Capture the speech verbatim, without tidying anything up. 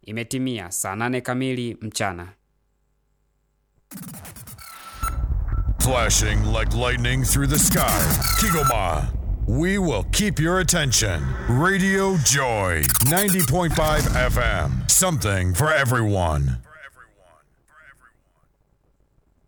Imetimia saa nane kamili mchana. Flashing like lightning through the sky. Kigoma. We will keep your attention. Radio Joy. ninety point five F M. Something for everyone.